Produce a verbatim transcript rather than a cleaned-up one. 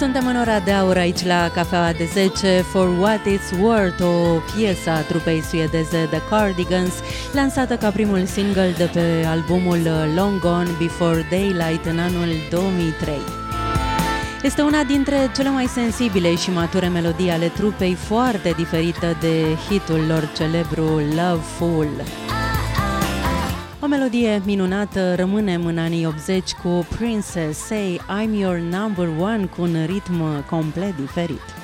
Suntem în ora de aur aici la Cafeaua de zece. For What It's Worth, o piesă a trupei suedeze The Cardigans, lansată ca primul single de pe albumul Long Gone Before Daylight în anul două mii trei. Este una dintre cele mai sensibile și mature melodii ale trupei, foarte diferită de hitul lor celebru Love Fool. O melodie minunată. Rămânem în anii optzeci cu Princess Say I'm Your Number One, cu un ritm complet diferit.